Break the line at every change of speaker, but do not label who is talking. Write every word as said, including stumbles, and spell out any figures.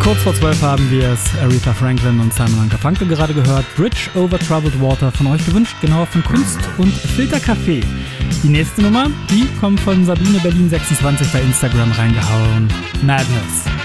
Kurz vor zwölf haben wir es, Aretha Franklin und Simon and Garfunkel gerade gehört. Bridge over Troubled Water von euch gewünscht, genauer von Kunst und Filtercafé. Die nächste Nummer, die kommt von Sabine Berlin sechsundzwanzig bei Instagram reingehauen. Madness.